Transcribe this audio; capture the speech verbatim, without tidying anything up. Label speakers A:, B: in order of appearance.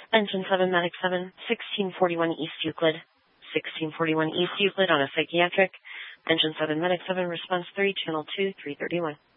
A: Engine seven, Medic seven, sixteen forty-one East Euclid. sixteen forty-one East Euclid on a psychiatric. Engine seven, Medic seven, response three, channel two, three thirty-one.